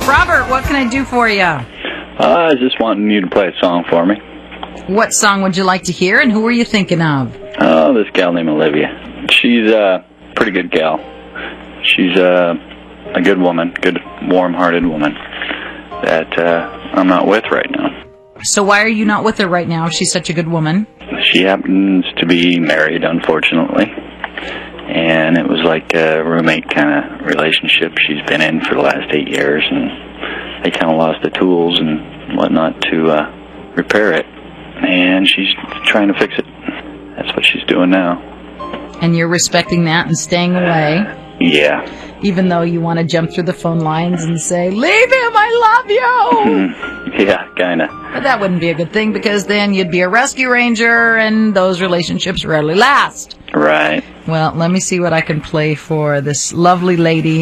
Robert, what can I do for you? I was just wanting you to play a song for me. What song would you like to hear, and who are you thinking of? Oh, this gal named Olivia. She's a pretty good gal. She's a good woman, good, warm-hearted woman that I'm not with right now. So why are you not with her right now if she's such a good woman? She happens to be married, unfortunately. And it was like a roommate kind of relationship she's been in for the last 8 years, and they kind of lost the tools and whatnot to repair it. And she's trying to fix it. That's what she's doing now. And you're respecting that and staying away? Yeah. Even though you want to jump through the phone lines and say, leave him, I love you! Yeah, kind of. But that wouldn't be a good thing, because then you'd be a rescue ranger, and those relationships rarely last. Right. Well, let me see what I can play for this lovely lady